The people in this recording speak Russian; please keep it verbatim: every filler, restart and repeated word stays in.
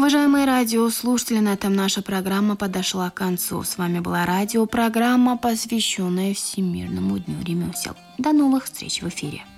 Уважаемые радиослушатели, на этом наша программа подошла к концу. С вами была радиопрограмма, посвященная Всемирному дню ремесел. До новых встреч в эфире.